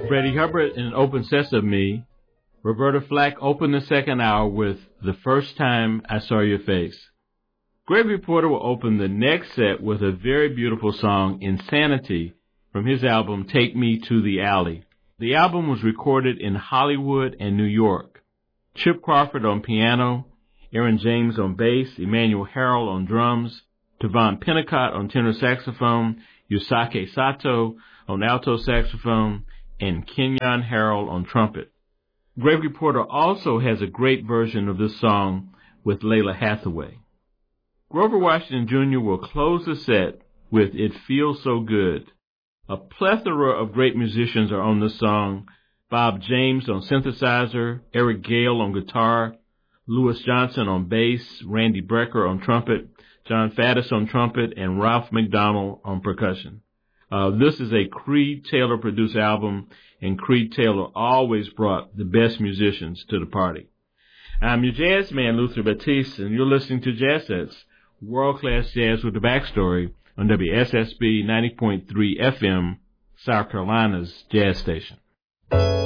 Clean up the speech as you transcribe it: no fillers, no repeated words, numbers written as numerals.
Freddie Hubbard in Open Sesame. Roberta Flack opened the second hour with The First Time I Saw Your Face. Gregory Porter will open the next set with a very beautiful song, Insanity, from his album Take Me to the Alley. The album was recorded in Hollywood and New York. Chip Crawford on piano, Aaron James on bass, Emmanuel Harrell on drums, Tavon Pennicott on tenor saxophone, Yusake Sato on alto saxophone, and Kenyon Harrell on trumpet. Gregory Porter also has a great version of this song with Layla Hathaway. Grover Washington Jr. will close the set with It Feels So Good. A plethora of great musicians are on this song. Bob James on synthesizer, Eric Gale on guitar, Louis Johnson on bass, Randy Brecker on trumpet, John Faddis on trumpet, and Ralph McDonald on percussion. This is a Creed Taylor produced album, and Creed Taylor always brought the best musicians to the party. I'm your jazz man, Luther Batiste, and you're listening to Jazz Sets, world-class jazz with the backstory on WSSB 90.3 FM, South Carolina's jazz station.